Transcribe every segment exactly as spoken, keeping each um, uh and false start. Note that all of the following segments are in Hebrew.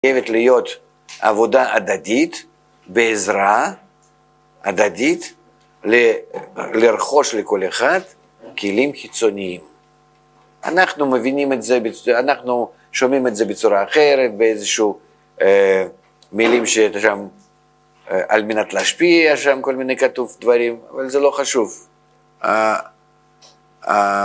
חייבת להיות עבודה הדדית, בעזרה הדדית, ל- לרכוש לכל אחד כלים חיצוניים. אנחנו מבינים את זה, אנחנו שומעים את זה בצורה אחרת, באיזשהו אה, מילים ששם, אה, על מנת להשפיע, שם כל מיני כתוב דברים, אבל זה לא חשוב. אה, אה,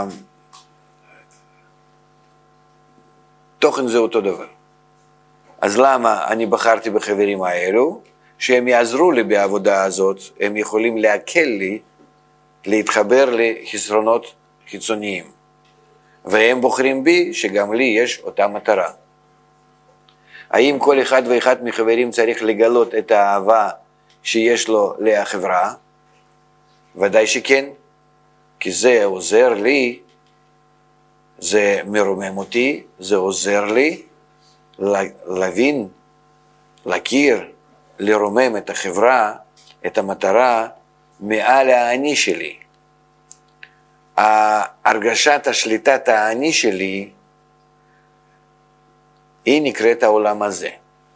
תוכן זה אותו דבר. אז למה אני בחרתי בחברים האלו? שהם יעזרו לי בעבודה הזאת, הם יכולים להקל לי להתחבר לחסרונות חיצוניים. והם בוחרים בי שגם לי יש אותה מטרה. האם כל אחד ואחד מחברים צריך לגלות את האהבה שיש לו לחברה? ודאי שכן, כי זה עוזר לי, זה מרומם אותי, זה עוזר לי להבין, להכיר, לרומם את החברה, את המטרה, מעל האני שלי. הרגשת השליטת האני שלי, היא נקראת העולם הזה.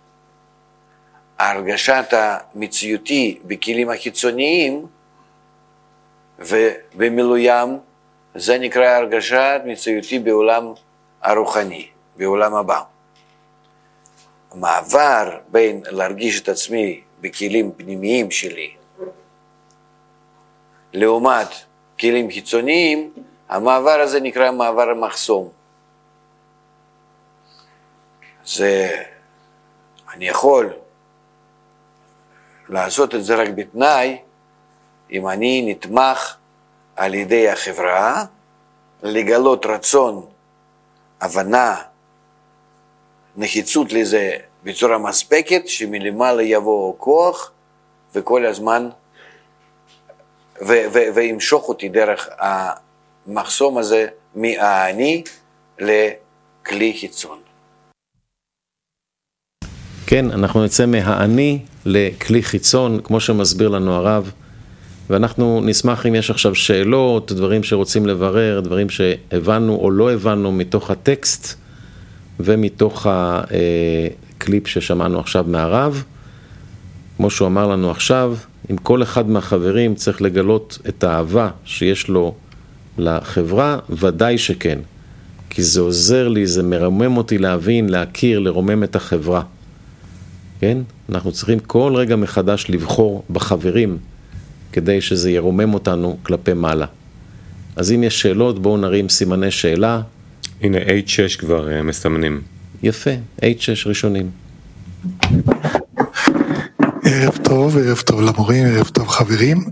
הרגשת המציאותי בכלים החיצוניים ובמילוים, זה נקרא הרגשת מציאותי בעולם הרוחני, בעולם הבא. המעבר בין להרגיש את עצמי בכלים פנימיים שלי, לעומת כלים חיצוניים, המעבר הזה נקרא מעבר המחסום. זה, אני יכול לעשות את זה רק בתנאי, אם אני נתמך על ידי החברה, לגלות רצון, הבנה, נחיצות לזה בצורה מספקת, שמלמעלה יבוא כוח, וכל הזמן, ו- ו- וימשוך אותי דרך המחסום הזה, מהאני לכלי חיצון. כן, אנחנו נצא מהאני לכלי חיצון, כמו שמסביר לנו הרב, ואנחנו נשמח אם יש עכשיו שאלות, דברים שרוצים לברר, דברים שהבנו או לא הבנו מתוך הטקסט, ומתוך הקליפ ששמענו עכשיו מהרב. כמו שהוא אמר לנו עכשיו, אם כל אחד מהחברים צריך לגלות את האהבה שיש לו לחברה, ודאי שכן. כי זה עוזר לי, זה מרומם אותי להבין, להכיר, לרומם את החברה. כן? אנחנו צריכים כל רגע מחדש לבחור בחברים, כדי שזה ירומם אותנו כלפי מעלה. אז אם יש שאלות, בואו נרים סימני שאלה. הנה, אייץ' שש כבר מסמנים. יפה, אייץ' שש ראשונים. ערב טוב, ערב טוב למורים, ערב טוב חברים.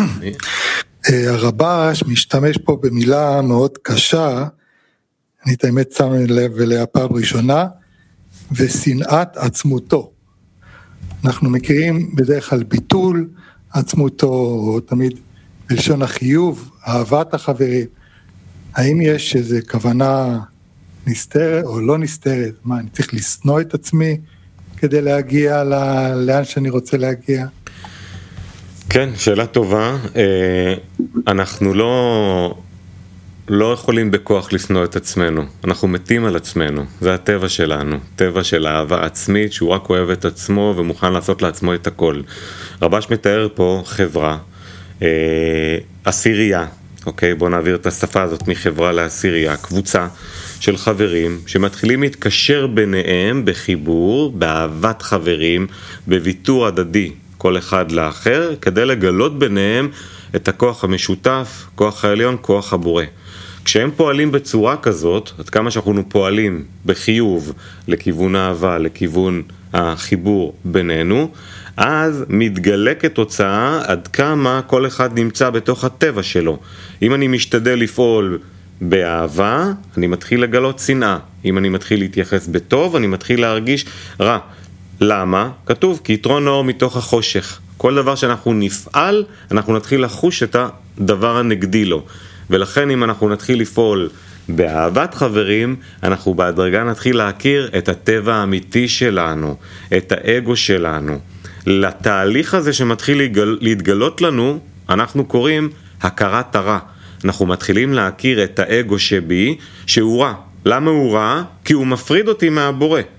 הרבש משתמש פה במילה מאוד קשה, אני את האמת שם לב אליה פעם ראשונה, ושנאת עצמותו. אנחנו מכירים בדרך כלל ביטול עצמותו, או תמיד בלשון החיוב, אהבת החברים. האם יש איזו כוונה נסתרת או לא נסתרת? מה, אני צריך לשנוא את עצמי כדי להגיע ל- לאן שאני רוצה להגיע? כן, שאלה טובה. אנחנו לא, לא יכולים בכוח לשנוא את עצמנו. אנחנו מתים על עצמנו. זה הטבע שלנו. טבע של אהבה עצמית, שהוא רק אוהב את עצמו ומוכן לעשות לעצמו את הכל. רבש מתאר פה חברה, עשירייה. אוקיי, בואו נעביר את השפה הזאת מחברה לעשירייה, קבוצה של חברים שמתחילים להתקשר ביניהם בחיבור, באהבת חברים, בוויתור הדדי, כל אחד לאחר, כדי לגלות ביניהם את הכוח המשותף, כוח העליון, כוח הבורא. כשהם פועלים בצורה כזאת, עד כמה שאנחנו פועלים בחיוב לכיוון האהבה, לכיוון החיבור בינינו, אז מתגלקת תוצאה עד כמה כל אחד נמצא בתוך הטבע שלו. אם אני משתדל לפעול באהבה, אני מתחיל לגלות שנאה. אם אני מתחיל להתייחס בטוב, אני מתחיל להרגיש רע. למה? כתוב, כי יתרון האור מתוך החושך. כל דבר שאנחנו נפעל, אנחנו נתחיל לחוש את הדבר הנגדי לו. ולכן אם אנחנו נתחיל לפעול באהבת חברים, אנחנו בהדרגה נתחיל להכיר את הטבע האמיתי שלנו, את האגו שלנו. לתהליך הזה שמתחיל להתגל... להתגלות לנו, אנחנו קוראים הכרת הרע. אנחנו מתחילים להכיר את האגו שבי, שהוא רע. למה הוא רע? כי הוא מפריד אותי מהבורא.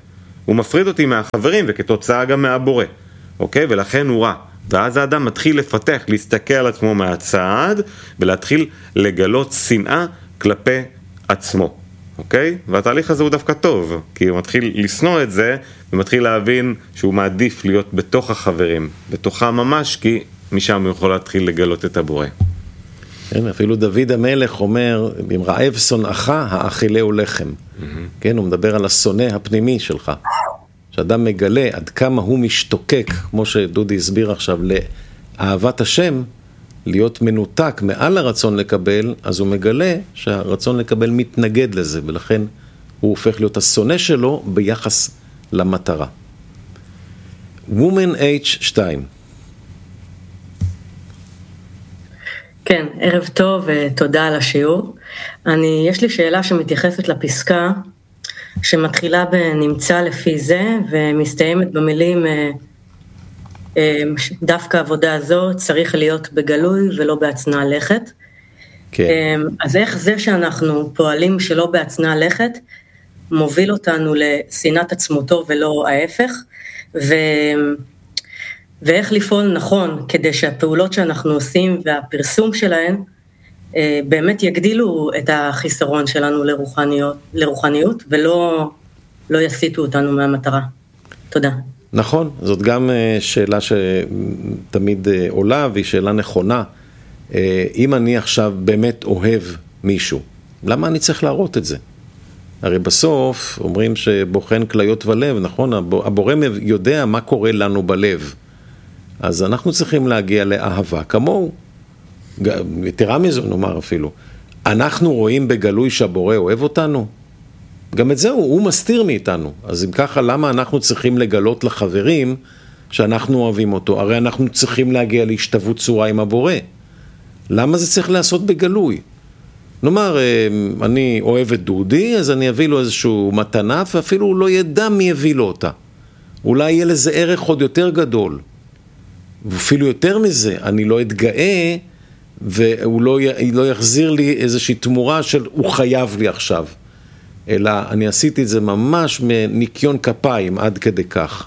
הוא מפריד אותי מהחברים וכתוצאה גם מהבורא, אוקיי? ולכן הוא רע. ואז האדם מתחיל לפתח, להסתכל על עצמו מהצד, ולהתחיל לגלות שנאה כלפי עצמו, אוקיי? והתהליך הזה הוא דווקא טוב, כי הוא מתחיל לסנוע את זה, ומתחיל להבין שהוא מעדיף להיות בתוך החברים, בתוכם ממש, כי משם הוא יכול להתחיל לגלות את הבורא. כן, אפילו דוד המלך אומר, אם רעב שונאך, האכילהו לחם. Mm-hmm. כן, הוא מדבר על השונא הפנימי שלך. שאדם מגלה עד כמה הוא משתוקק, כמו שדודי הסביר עכשיו, לאהבת השם, להיות מנותק מעל הרצון לקבל, אז הוא מגלה שהרצון לקבל מתנגד לזה, ולכן הוא הופך להיות השונא שלו ביחס למטרה. Woman H שתיים. כן, ערב טוב ותודה על השיעור. אני, יש לי שאלה שמתייחסת לפסקה, שמתחילה בנמצא לפי זה, ומסתיימת במילים, דווקא העבודה הזו צריך להיות בגלוי ולא בהצנע לכת. כן. אז איך זה שאנחנו פועלים שלא בהצנע לכת, מוביל אותנו לשנאת עצמותו ולא ההפך, ו... ואיך לפעול נכון כדי שהפעולות שאנחנו עושים והפרסום שלהן, באמת יגדילו את החיסרון שלנו לרוחניות, לרוחניות ולא לא יסיטו אותנו מהמטרה. תודה. נכון, זאת גם שאלה שתמיד עולה והיא שאלה נכונה. אם אני עכשיו באמת אוהב מישהו, למה אני צריך להראות את זה? הרי בסוף אומרים שבוחן כליות ולב, נכון? הבורא יודע מה קורה לנו בלב. אז אנחנו צריכים להגיע לאהבה כמוהו. יתרה מזו, נאמר אפילו, אנחנו רואים בגלוי שהבורא אוהב אותנו? גם את זה הוא, הוא מסתיר מאיתנו. אז אם ככה, למה אנחנו צריכים לגלות לחברים שאנחנו אוהבים אותו? הרי אנחנו צריכים להגיע להשתוות צורה עם הבורא. למה זה צריך לעשות בגלוי? נאמר, אני אוהב את דודי, אז אני אביא לו איזשהו מתנה, ואפילו הוא לא ידע מי הביא לו אותה. אולי יהיה לזה ערך עוד יותר גדול. ואפילו יותר מזה, אני לא אתגאה, והוא לא, לא יחזיר לי איזושהי תמורה של הוא חייב לי עכשיו. אלא אני עשיתי את זה ממש מניקיון כפיים עד כדי כך.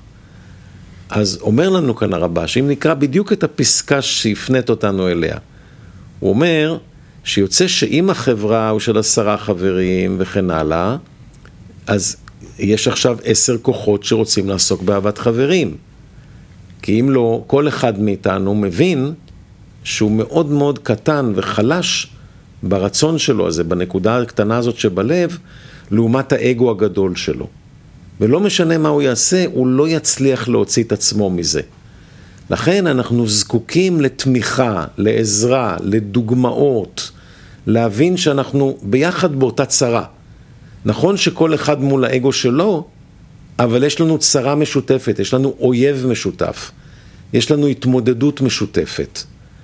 אז אומר לנו כאן הרבה, שאם נקרא בדיוק את הפסקה שהפנית אותנו אליה, הוא אומר שיוצא שאם החברה הוא של עשרה חברים וכן הלאה, אז יש עכשיו עשר כוחות שרוצים לעסוק באהבת חברים. כי אם לא, כל אחד מאיתנו מבין שהוא מאוד מאוד קטן וחלש ברצון שלו הזה, בנקודה הקטנה הזאת שבלב, לעומת האגו הגדול שלו. ולא משנה מה הוא יעשה, הוא לא יצליח להוציא את עצמו מזה. לכן אנחנו זקוקים לתמיכה, לעזרה, לדוגמאות, להבין שאנחנו ביחד באותה צרה. נכון שכל אחד מול האגו שלו, אבל יש לנו צרה משותפת, יש לנו אויב משותף, יש לנו התמודדות משותפת.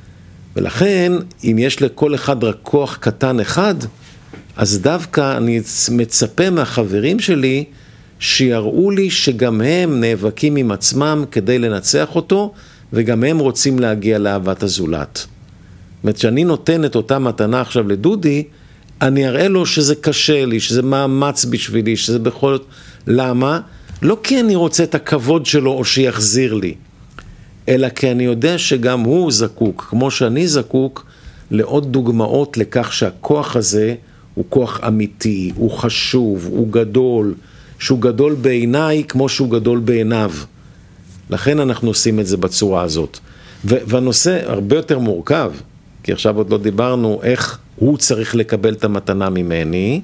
ולכן, אם יש לכל אחד רק כוח קטן אחד, אז דווקא אני מצפה מהחברים שלי שיראו לי שגם הם נאבקים עם עצמם כדי לנצח אותו, וגם הם רוצים להגיע לאהבת הזולת. זאת אומרת, שאני נותן את אותה מתנה עכשיו לדודי, אני אראה לו שזה קשה לי, שזה מאמץ בשבילי, שזה בכל... למה? לא כי אני רוצה את הכבוד שלו או שיחזיר לי, אלא כי אני יודע שגם הוא זקוק, כמו שאני זקוק, לעוד דוגמאות לכך שהכוח הזה הוא כוח אמיתי, הוא חשוב, הוא גדול, שהוא גדול בעיניי כמו שהוא גדול בעיניו. לכן אנחנו עושים את זה בצורה הזאת. והנושא הרבה יותר מורכב, כי עכשיו עוד לא דיברנו איך הוא צריך לקבל את המתנה ממני,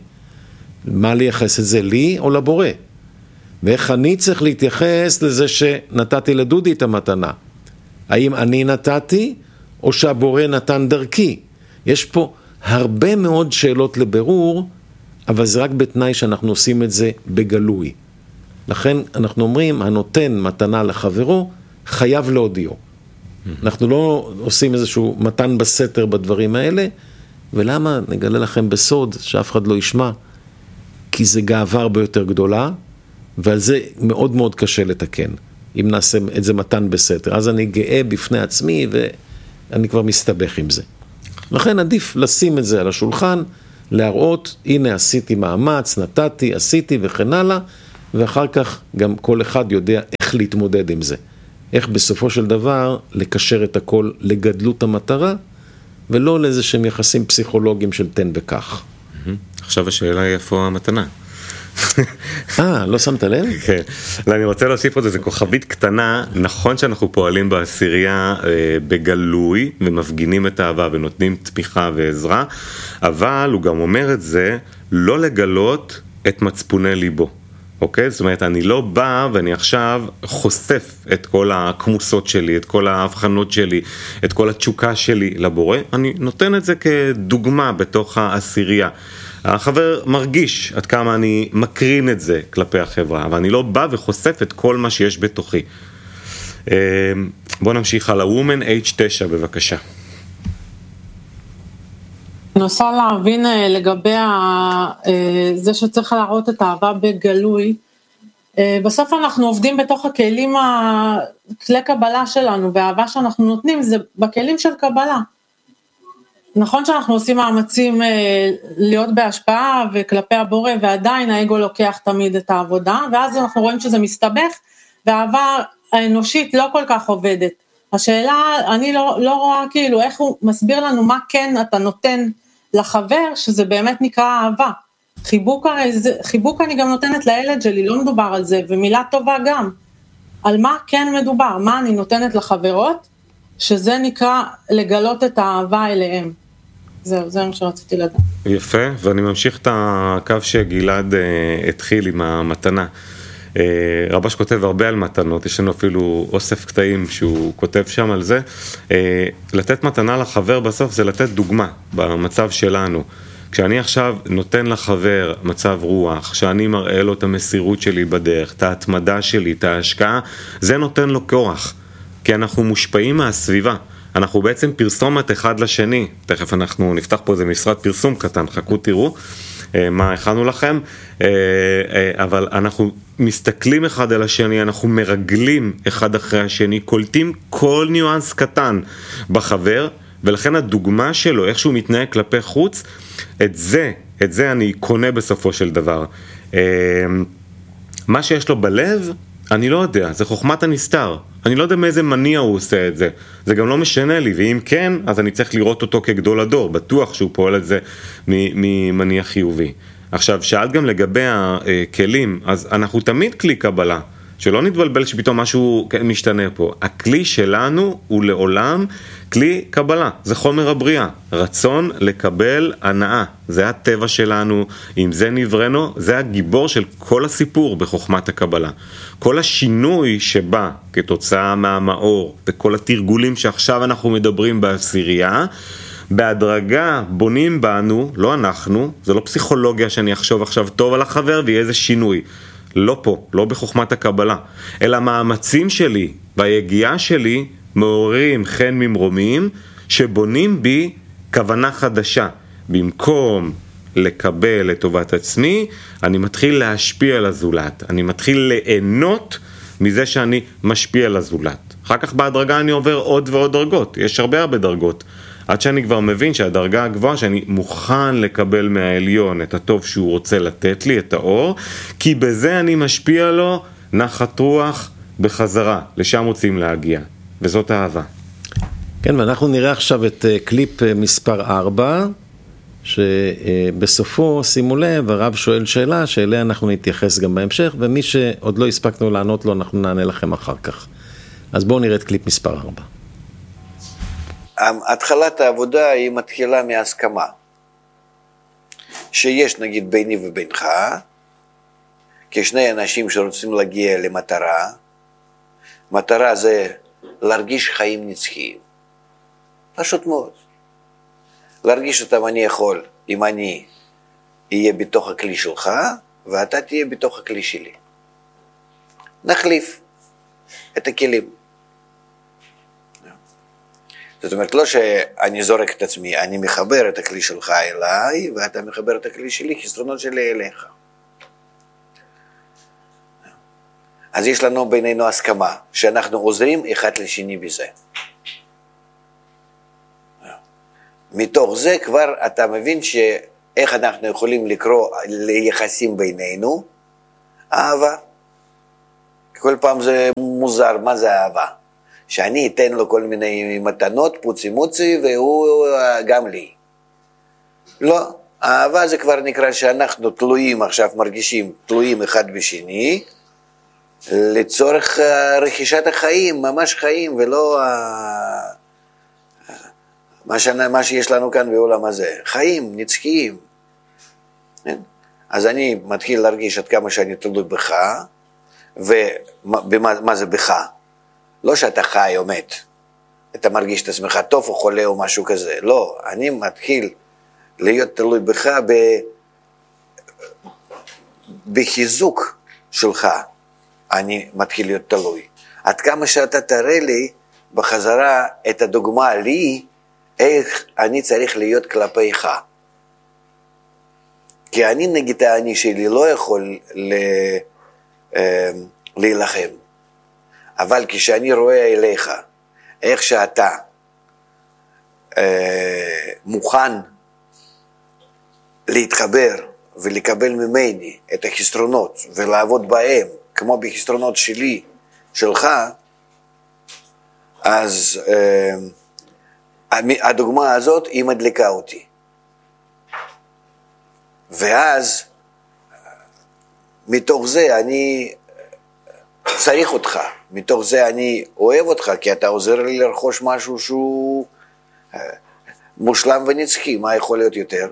מה לייחס את זה לי או לבורא. ואיך אני צריך להתייחס לזה שנתתי לדודי את המתנה. האם אני נתתי או שהבורא נתן דרכי? יש פה הרבה מאוד שאלות לבירור, אבל זה רק בתנאי שאנחנו עושים את זה בגלוי. לכן אנחנו אומרים, הנותן מתנה לחברו, חייב להודיעו. אנחנו לא עושים איזשהו מתן בסתר בדברים האלה, ולמה? נגלה לכם בסוד שאף אחד לא ישמע, כי זה גאווה הרבה יותר גדולה, ועל זה מאוד מאוד קשה לתקן, אם נעשה את זה מתן בסתר. אז אני גאה בפני עצמי, ואני כבר מסתבך עם זה. לכן עדיף לשים את זה על השולחן, להראות, הנה עשיתי מאמץ, נתתי, עשיתי וכן הלאה, ואחר כך גם כל אחד יודע איך להתמודד עם זה. איך בסופו של דבר לקשר את הכל לגדלות המטרה, ולא לאיזה שהם יחסים פסיכולוגיים של תן וכך. עכשיו השאלה היא איפה המתנה. אה, לא שמת לב? כן. אני רוצה להוסיף עוד איזה כוכבית קטנה. נכון שאנחנו פועלים בעשירייה בגלוי, ומפגינים את האהבה ונותנים תמיכה ועזרה, אבל הוא גם אומר את זה, לא לגלות את מצפוני ליבו. אוקיי? זאת אומרת, אני לא בא ואני עכשיו חושף את כל הכמוסות שלי, את כל ההבחנות שלי, את כל התשוקה שלי לבורא. אני נותן את זה כדוגמה בתוך העשירייה. החבר מרגיש עד כמה אני מקרין את זה כלפי החברה, אבל אני לא בא וחושף את כל מה שיש בתוכי. בואו נמשיך על ה-Woman אייץ' תשע, בבקשה. ננסה להבין לגבי זה שצריך להראות את האהבה בגלוי. בסוף אנחנו עובדים בתוך הכלים, כלי קבלה שלנו, והאהבה שאנחנו נותנים זה בכלים של קבלה. נכון שאנחנו עושים מאמצים להיות בהשפעה וכלפי הבורא, ועדיין האגו לוקח תמיד את העבודה, ואז אנחנו רואים שזה מסתבך, והאהבה האנושית לא כל כך עובדת. השאלה, אני לא, לא רואה כאילו איך הוא מסביר לנו מה כן אתה נותן לחבר, שזה באמת נקרא אהבה. חיבוק, הרי זה, חיבוק אני גם נותנת לילד שלי, לא מדובר על זה, ומילה טובה גם. על מה כן מדובר, מה אני נותנת לחברות, שזה נקרא לגלות את האהבה אליהם. זהו, זה מה שרציתי לדעת. יפה, ואני ממשיך את הקו שגלעד אה, התחיל עם המתנה. אה, רבש כותב הרבה על מתנות, יש לנו אפילו אוסף קטעים שהוא כותב שם על זה. אה, לתת מתנה לחבר בסוף זה לתת דוגמה במצב שלנו. כשאני עכשיו נותן לחבר מצב רוח, כשאני מראה לו את המסירות שלי בדרך, את ההתמדה שלי, את ההשקעה, זה נותן לו כוח. כי אנחנו מושפעים מהסביבה. אנחנו בעצם פרסומת אחד לשני. תכף אנחנו נפתח פה איזה משרד פרסום קטן, חכו תראו מה הכנו לכם. אבל אנחנו מסתכלים אחד על השני, אנחנו מרגלים אחד אחרי השני, קולטים כל ניואנס קטן בחבר, ולכן הדוגמה שלו, איך שהוא מתנהג כלפי חוץ, את זה, את זה אני קונה בסופו של דבר. מה שיש לו בלב, אני לא יודע, זה חוכמת הנסתר. אני לא יודע מאיזה מניע הוא עושה את זה. זה גם לא משנה לי, ואם כן, אז אני צריך לראות אותו כגדול הדור. בטוח שהוא פועל את זה ממניע חיובי. עכשיו, שאלת גם לגבי הכלים, אז אנחנו תמיד כלי קבלה. שלא נתבלבל שפתאום משהו משתנה פה. הכלי שלנו הוא לעולם כלי קבלה. זה חומר הבריאה. רצון לקבל הנאה. זה הטבע שלנו. אם זה נברנו, זה הגיבור של כל הסיפור בחוכמת הקבלה. כל השינוי שבא כתוצאה מהמאור וכל התרגולים שעכשיו אנחנו מדברים בעשירייה, בהדרגה בונים בנו, לא אנחנו, זה לא פסיכולוגיה שאני אחשוב עכשיו טוב על החבר ויהיה איזה שינוי. לא פה, לא בחוכמת הקבלה, אלא מאמצים שלי והיגיעה שלי מעוררים חן ממרומים שבונים בי כוונה חדשה. במקום לקבל לטובת עצמי, אני מתחיל להשפיע על הזולת, אני מתחיל ליהנות מזה שאני משפיע על הזולת. אחר כך בהדרגה אני עובר עוד ועוד דרגות, יש הרבה הרבה דרגות. עד שאני כבר מבין שהדרגה הגבוהה שאני מוכן לקבל מהעליון את הטוב שהוא רוצה לתת לי, את האור, כי בזה אני משפיע לו נחת רוח בחזרה, לשם רוצים להגיע, וזאת אהבה. כן, ואנחנו נראה עכשיו את קליפ מספר ארבע, שבסופו, שימו לב, הרב שואל שאלה, שאליה אנחנו נתייחס גם בהמשך, ומי שעוד לא הספקנו לענות לו, אנחנו נענה לכם אחר כך. אז בואו נראה את קליפ מספר ארבע. התחלת העבודה היא מתחילה מהסכמה, שיש נגיד ביני ובינך, כשני אנשים שרוצים להגיע למטרה, מטרה זה להרגיש חיים נצחיים, פשוט מאוד. להרגיש אותם אני יכול, אם אני אהיה בתוך הכלי שלך, ואתה תהיה בתוך הכלי שלי. נחליף את הכלים. זאת אומרת, לא שאני זורק את עצמי, אני מחבר את הכלי שלך אליי, ואתה מחבר את הכלי שלי, חסרונות שלי אליך. אז יש לנו בינינו הסכמה, שאנחנו עוזרים אחד לשני בזה. מתוך זה כבר אתה מבין שאיך אנחנו יכולים לקרוא ליחסים בינינו, אהבה. כל פעם זה מוזר, מה זה אהבה? שאני אתן לו כל מיני מתנות, פוצי מוצי, והוא גם לי. לא, אהבה זה כבר נקרא שאנחנו תלויים עכשיו, מרגישים תלויים אחד בשני, לצורך רכישת החיים, ממש חיים, ולא מה, ש... מה שיש לנו כאן בעולם הזה. חיים, נצחיים. אז אני מתחיל להרגיש עד כמה שאני תלוי בך, ומה מה זה בך? לא שאתה חי או מת, אתה מרגיש את עצמך טוב או חולה או משהו כזה, לא, אני מתחיל להיות תלוי בך ב... בחיזוק שלך, אני מתחיל להיות תלוי. עד כמה שאתה תראה לי בחזרה את הדוגמה לי, איך אני צריך להיות כלפיך. כי אני נגד האני שלי לא יכול ל... להילחם. אבל כשאני רואה אליך, איך שאתה אה, מוכן להתחבר ולקבל ממני את החסרונות ולעבוד בהם, כמו בחסרונות שלי, שלך, אז אה, הדוגמה הזאת היא מדליקה אותי. ואז מתוך זה אני צריך אותך, מתוך זה אני אוהב אותך, כי אתה עוזר לי לרכוש משהו שהוא מושלם ונצחי, מה יכול להיות יותר?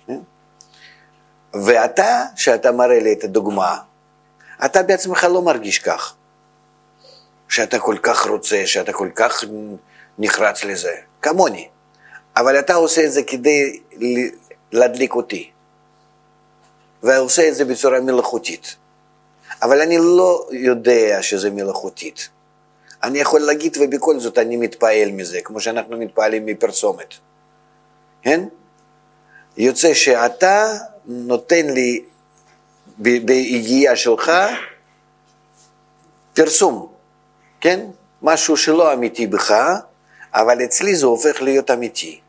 ואתה, שאתה מראה לי את הדוגמה, אתה בעצמך לא מרגיש כך, שאתה כל כך רוצה, שאתה כל כך נחרץ לזה, כמוני, אבל אתה עושה את זה כדי להדליק אותי, ועושה את זה בצורה מלאכותית. אבל אני לא יודע שזה מלאכותית. אני יכול להגיד ובכל זאת אני מתפעל מזה, כמו שאנחנו מתפעלים מפרסומת. כן? יוצא שאתה נותן לי בהגיעה שלך פרסום, כן? משהו שלא אמיתי בך, אבל אצלי זה הופך להיות אמיתי.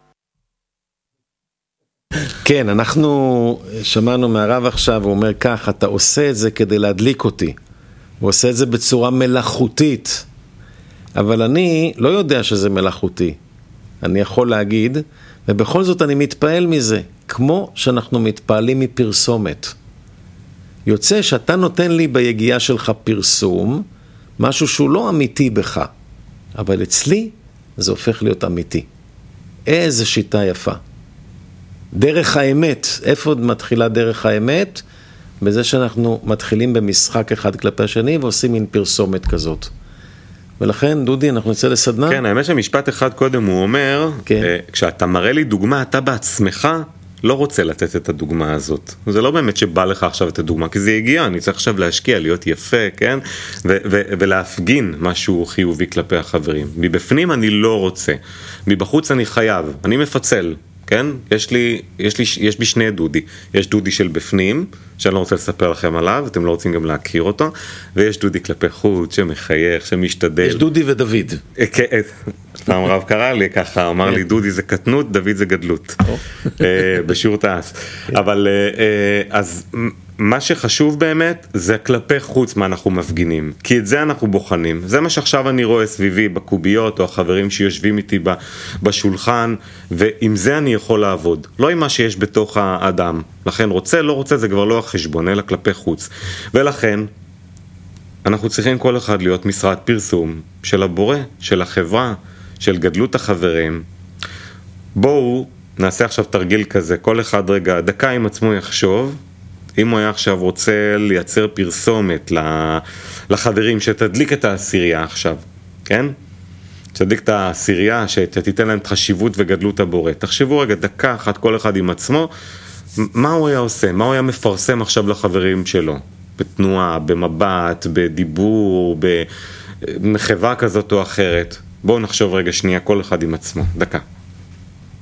כן, אנחנו שמענו מהרב עכשיו, הוא אומר כך, אתה עושה את זה כדי להדליק אותי. הוא עושה את זה בצורה מלאכותית. אבל אני לא יודע שזה מלאכותי. אני יכול להגיד, ובכל זאת אני מתפעל מזה, כמו שאנחנו מתפעלים מפרסומת. יוצא שאתה נותן לי ביגיעה שלך פרסום, משהו שהוא לא אמיתי בך. אבל אצלי זה הופך להיות אמיתי. איזה שיטה יפה. דרך האמת, איפה מתחילה דרך האמת? בזה שאנחנו מתחילים במשחק אחד כלפי השני ועושים מין פרסומת כזאת. ולכן, דודי, אנחנו נצא לסדנה. כן, האמת שמשפט אחד קודם הוא אומר, כן. כשאתה מראה לי דוגמה, אתה בעצמך לא רוצה לתת את הדוגמה הזאת. זה לא באמת שבא לך עכשיו את הדוגמה, כי זה הגיע, אני צריך עכשיו להשקיע, להיות יפה, כן? ו- ו- ולהפגין משהו חיובי כלפי החברים. מבפנים אני לא רוצה, מבחוץ אני חייב, אני מפצל. כן? יש לי, יש לי, יש בי שני דודי. יש דודי של בפנים, שאני לא רוצה לספר לכם עליו, אתם לא רוצים גם להכיר אותו, ויש דודי כלפי חוץ, שמחייך, שמשתדל. יש דודי ודוד. כן, פעם רב קרא לי ככה, אמר לי, דודי זה קטנות, דוד זה גדלות. בשיעור תעש. אבל, אז מה שחשוב באמת, זה כלפי חוץ מה אנחנו מפגינים. כי את זה אנחנו בוחנים. זה מה שעכשיו אני רואה סביבי, בקוביות, או החברים שיושבים איתי בשולחן, ועם זה אני יכול לעבוד. לא עם מה שיש בתוך האדם. לכן רוצה, לא רוצה, זה כבר לא החשבון, אלא כלפי חוץ. ולכן, אנחנו צריכים כל אחד להיות משרד פרסום של הבורא, של החברה, של גדלות החברים. בואו נעשה עכשיו תרגיל כזה, כל אחד רגע, דקה עם עצמו יחשוב, אם הוא היה עכשיו רוצה לייצר פרסומת לחברים, שתדליק את העשירייה עכשיו, כן? תדליק את העשירייה, שתיתן להם את חשיבות וגדלות הבורא. תחשבו רגע, דקה אחת כל אחד עם עצמו, מה הוא היה עושה? מה הוא היה מפרסם עכשיו לחברים שלו? בתנועה, במבט, בדיבור, במחווה כזאת או אחרת. בואו נחשוב רגע שנייה, כל אחד עם עצמו. דקה.